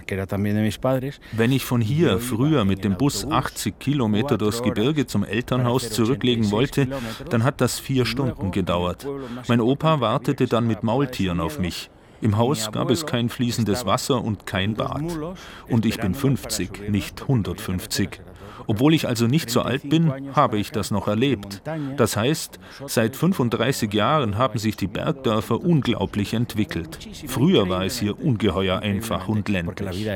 Wenn ich von hier früher mit dem Bus 80 Kilometer durchs Gebirge zum Elternhaus zurücklegen wollte, dann hat das 4 Stunden gedauert. Mein Opa wartete dann mit Maultieren auf mich. Im Haus gab es kein fließendes Wasser und kein Bad. Und ich bin 50, nicht 150. Obwohl ich also nicht so alt bin, habe ich das noch erlebt. Das heißt, seit 35 Jahren haben sich die Bergdörfer unglaublich entwickelt. Früher war es hier ungeheuer einfach und ländlich.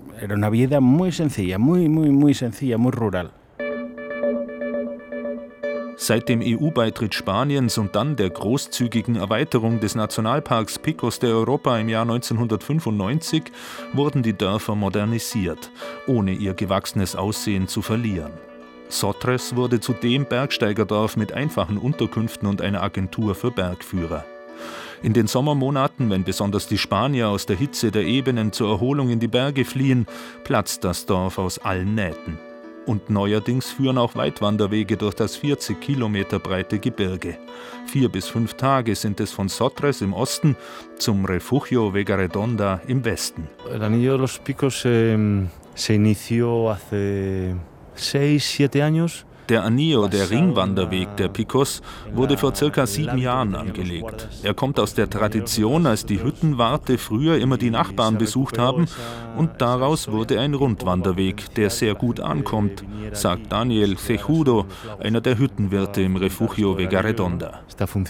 Seit dem EU-Beitritt Spaniens und dann der großzügigen Erweiterung des Nationalparks Picos de Europa im Jahr 1995 wurden die Dörfer modernisiert, ohne ihr gewachsenes Aussehen zu verlieren. Sotres wurde zu dem Bergsteigerdorf mit einfachen Unterkünften und einer Agentur für Bergführer. In den Sommermonaten, wenn besonders die Spanier aus der Hitze der Ebenen zur Erholung in die Berge fliehen, platzt das Dorf aus allen Nähten. Und neuerdings führen auch Weitwanderwege durch das 40 Kilometer breite Gebirge. 4 bis 5 Tage sind es von Sotres im Osten zum Refugio Vegaredonda im Westen. El Anillo de los Picos se inició hace 6, 7 años. Der Anillo, der Ringwanderweg der Picos, wurde vor ca. 7 Jahren angelegt. Er kommt aus der Tradition, als die Hüttenwarte früher immer die Nachbarn besucht haben, und daraus wurde ein Rundwanderweg, der sehr gut ankommt, sagt Daniel Cejudo, einer der Hüttenwirte im Refugio Vegaredonda.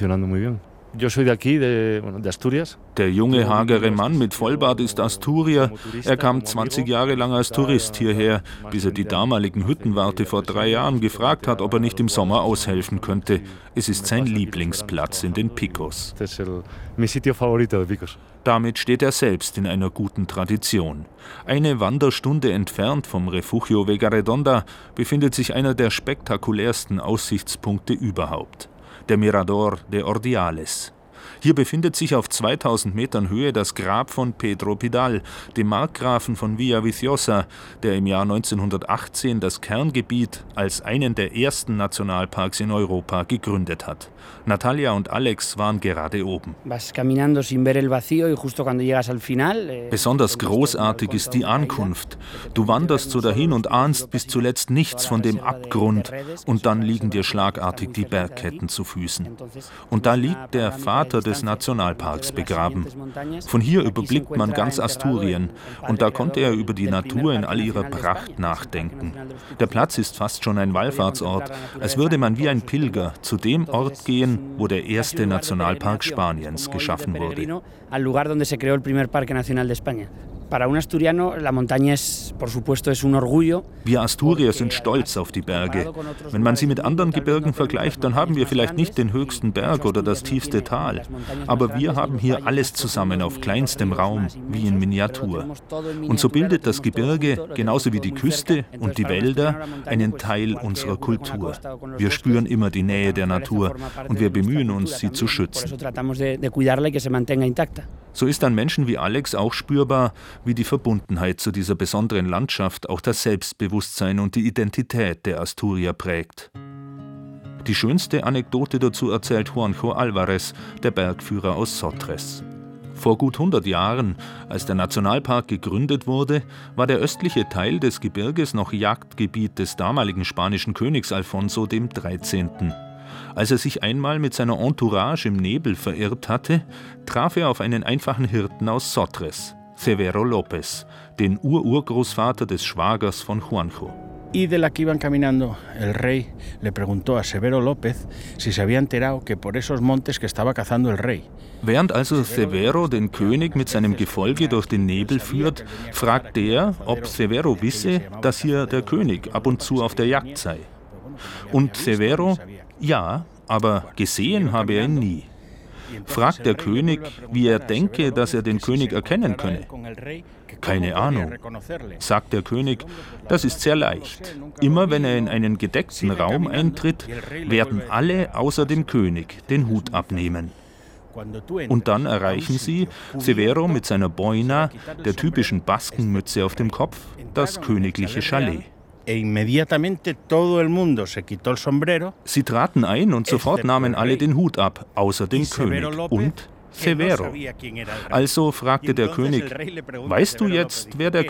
Der junge, hagere Mann mit Vollbart ist Asturier. Er kam 20 Jahre lang als Tourist hierher, bis er die damaligen Hüttenwarte vor 3 Jahren gefragt hat, ob er nicht im Sommer aushelfen könnte. Es ist sein Lieblingsplatz in den Picos. Damit steht er selbst in einer guten Tradition. Eine Wanderstunde entfernt vom Refugio Vegaredonda befindet sich einer der spektakulärsten Aussichtspunkte überhaupt: der Mirador de Ordiales. Hier befindet sich auf 2000 Metern Höhe das Grab von Pedro Pidal, dem Markgrafen von Villaviciosa, der im Jahr 1918 das Kerngebiet als einen der ersten Nationalparks in Europa gegründet hat. Natalia und Alex waren gerade oben. Besonders großartig ist die Ankunft. Du wanderst so dahin und ahnst bis zuletzt nichts von dem Abgrund, und dann liegen dir schlagartig die Bergketten zu Füßen. Und da liegt der Vater des Nationalparks begraben. Von hier überblickt man ganz Asturien, und da konnte er über die Natur in all ihrer Pracht nachdenken. Der Platz ist fast schon ein Wallfahrtsort, als würde man wie ein Pilger zu dem Ort gehen, wo der erste Nationalpark Spaniens geschaffen wurde. Wir Asturier sind stolz auf die Berge. Wenn man sie mit anderen Gebirgen vergleicht, dann haben wir vielleicht nicht den höchsten Berg oder das tiefste Tal. Aber wir haben hier alles zusammen auf kleinstem Raum, wie in Miniatur. Und so bildet das Gebirge, genauso wie die Küste und die Wälder, einen Teil unserer Kultur. Wir spüren immer die Nähe der Natur und wir bemühen uns, sie zu schützen. So ist an Menschen wie Alex auch spürbar, wie die Verbundenheit zu dieser besonderen Landschaft auch das Selbstbewusstsein und die Identität der Asturier prägt. Die schönste Anekdote dazu erzählt Juanjo Alvarez, der Bergführer aus Sotres. Vor gut 100 Jahren, als der Nationalpark gegründet wurde, war der östliche Teil des Gebirges noch Jagdgebiet des damaligen spanischen Königs Alfonso XIII. Als er sich einmal mit seiner Entourage im Nebel verirrt hatte, traf er auf einen einfachen Hirten aus Sotres, Severo López, den Urgroßvater des Schwagers von Juanjo. Y de la que iban caminando, el rey le preguntó a Severo López si se había enterado que por esos montes que estaba cazando el rey. Während also Severo den König mit seinem Gefolge durch den Nebel führt, fragt der, ob Severo wisse, dass hier der König ab und zu auf der Jagd sei. Und Severo: ja, aber gesehen habe er ihn nie. Fragt der König, wie er denke, dass er den König erkennen könne. Keine Ahnung, sagt der König, das ist sehr leicht. Immer wenn er in einen gedeckten Raum eintritt, werden alle außer dem König den Hut abnehmen. Und dann erreichen sie, Severo mit seiner Boina, der typischen Baskenmütze auf dem Kopf, das königliche Chalet. Sie traten ein und sofort nahmen alle den Hut ab, außer dem König und Severo. Also fragte der König: Weißt du jetzt, wer der